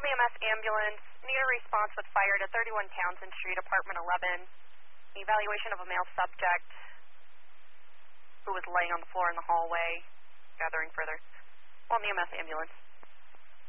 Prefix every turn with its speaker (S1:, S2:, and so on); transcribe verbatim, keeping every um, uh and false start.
S1: Waltham E M S ambulance, need a response with fire to thirty-one Townsend Street, apartment eleven. Evaluation of a male subject who was laying on the floor in the hallway. Gathering further. Waltham E M S ambulance.